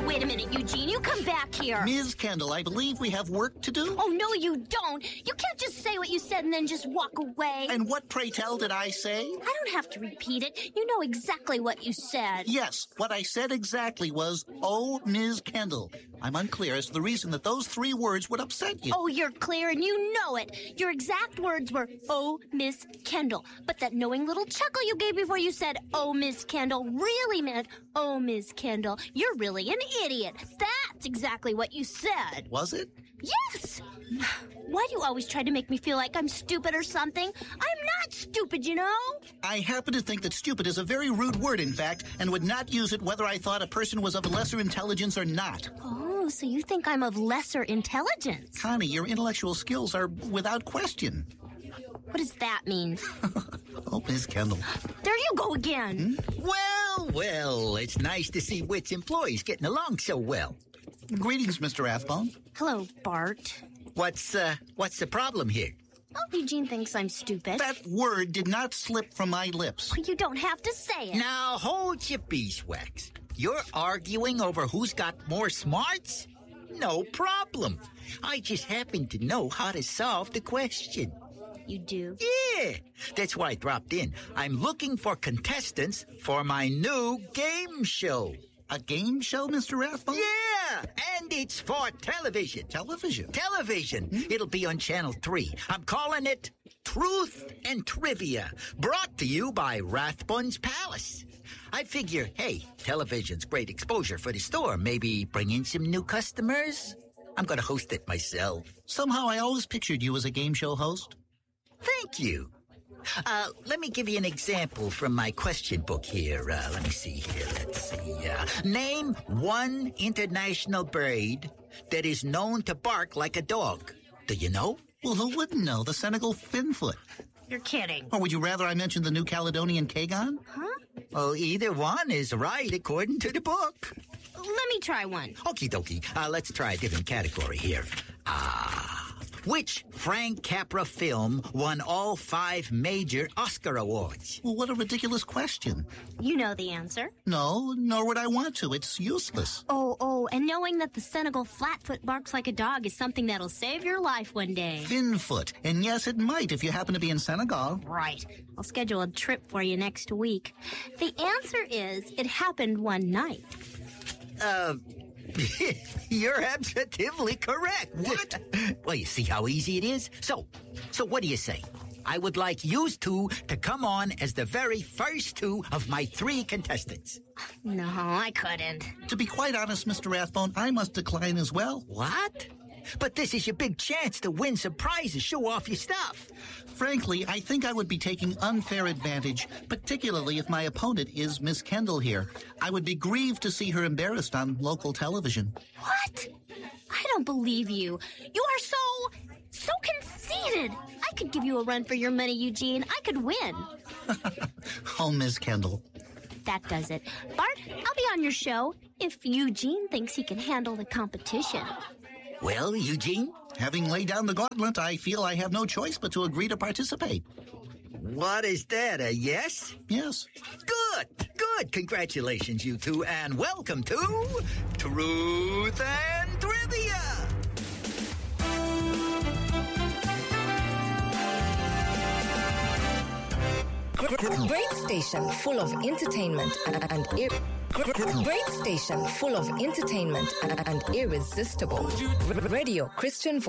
Wait a minute, Eugene. You come back here. Ms. Kendall, I believe we have work to do. Oh, no, you don't. You can't just say what you said and then just walk away. And what, pray tell, did I say? I don't have to repeat it. You know exactly what you said. Yes, what I said exactly was, oh, Ms. Kendall. I'm unclear as to the reason that those 3 words would upset you. Oh, you're clear and you know it. Your exact words were, oh, Miss Kendall. But that knowing little chuckle you gave before you said, oh, Miss Kendall, really meant, oh, Miss Kendall, you're really an idiot. That's exactly what you said. Was it? Yes! Why do you always try to make me feel like I'm stupid or something? I'm not stupid, you know? I happen to think that stupid is a very rude word, in fact, and would not use it whether I thought a person was of lesser intelligence or not. Oh, so you think I'm of lesser intelligence? Connie, your intellectual skills are without question. What does that mean? Oh, Miss Kendall. There you go again. Well, it's nice to see Wit's employees getting along so well. Greetings, Mr. Rathbone. Hello, Bart. What's the problem here? Oh, Eugene thinks I'm stupid. That word did not slip from my lips. You don't have to say it. Now, hold your beeswax. You're arguing over who's got more smarts? No problem. I just happen to know how to solve the question. You do? Yeah, that's why I dropped in. I'm looking for contestants for my new game show. A game show, Mr. Rathbone? Yeah, and it's for television. Television. It'll be on Channel 3. I'm calling it Truth and Trivia, brought to you by Rathbone's Palace. I figure, hey, television's great exposure for the store. Maybe bring in some new customers? I'm going to host it myself. Somehow I always pictured you as a game show host. Thank you. Let me give you an example from my question book here. Let me see here. Let's see. Name one international bird that is known to bark like a dog. Do you know? Well, who wouldn't know? The Senegal finfoot. You're kidding. Or would you rather I mention the New Caledonian Kagon? Huh? Well, either one is right according to the book. Let me try one. Okie dokie. Let's try a different category here. Which Frank Capra film won all 5 major Oscar awards? Well, what a ridiculous question. You know the answer. No, nor would I want to. It's useless. Oh, and knowing that the Senegal flatfoot barks like a dog is something that'll save your life one day. Finfoot. And yes, it might if you happen to be in Senegal. Right. I'll schedule a trip for you next week. The answer is it happened one night. You're absolutely correct. What? Well, you see how easy it is? So what do you say? I would like you two to come on as the very first 2 of my 3 contestants. No, I couldn't. To be quite honest, Mr. Rathbone, I must decline as well. What? But this is your big chance to win some prizes, show off your stuff. Frankly, I think I would be taking unfair advantage, particularly if my opponent is Miss Kendall here. I would be grieved to see her embarrassed on local television. What? I don't believe you. You are so conceited. I could give you a run for your money, Eugene. I could win. Oh, Miss Kendall. That does it. Bart, I'll be on your show if Eugene thinks he can handle the competition. Well, Eugene? Having laid down the gauntlet, I feel I have no choice but to agree to participate. What is that, a yes? Yes. Good. Congratulations, you two, and welcome to Truth and Trivia. Great station full of entertainment and irresistible. Radio Christian Voice.